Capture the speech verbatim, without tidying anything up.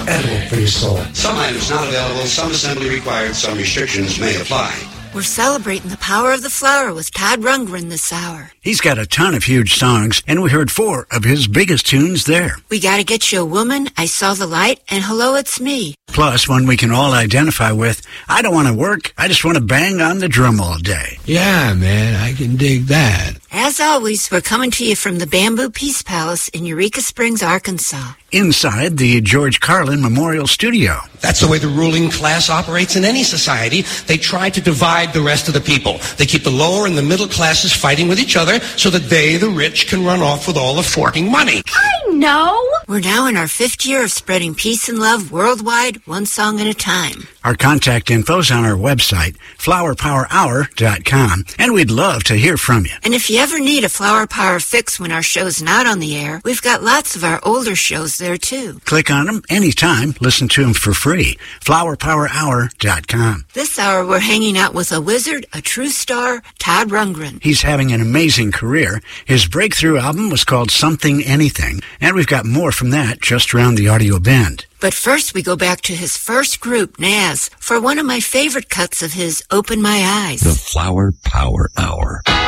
edible for your soul. Some items not available, some assembly required, some restrictions may apply. We're celebrating the power of the flower with Todd Rundgren this hour. He's got a ton of huge songs, and we heard four of his biggest tunes there. We Gotta Get You a Woman, I Saw the Light, and Hello, It's Me. Plus, one we can all identify with, I Don't Want to Work, I Just Want to Bang on the Drum All Day. Yeah, man, I can dig that. As always, we're coming to you from the Bamboo Peace Palace in Eureka Springs, Arkansas. Inside the George Carlin Memorial Studio. That's the way the ruling class operates in any society. They try to divide the rest of the people. They keep the lower and the middle classes fighting with each other so that they, the rich, can run off with all the forking money. I know! We're now in our fifth year of spreading peace and love worldwide, one song at a time. Our contact info's on our website, flower power hour dot com, and we'd love to hear from you. And if you ever need a Flower Power fix when our show's not on the air, we've got lots of our older shows there, too. Click on them anytime. Listen to them for free. flower power hour dot com. This hour, we're hanging out with a wizard, a true star, Todd Rundgren. He's having an amazing career. His breakthrough album was called Something Anything, and we've got more from that just around the audio bend. But first, we go back to his first group, Nazz, for one of my favorite cuts of his Open My Eyes. The Flower Power Hour.